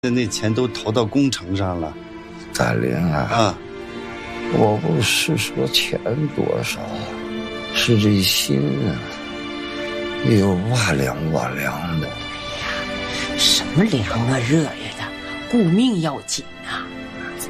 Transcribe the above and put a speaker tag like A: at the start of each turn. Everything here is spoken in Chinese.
A: 那钱都投到工程上了。
B: 大林啊，我不是说钱多少，是这心啊，也有哇凉哇凉的。
C: 什么凉啊热呀的，顾命要紧啊！